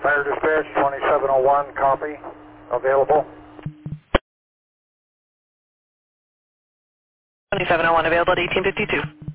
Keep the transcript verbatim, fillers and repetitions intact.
Fire dispatch, twenty-seven oh one, copy. Available. twenty-seven oh one available at eighteen fifty-two.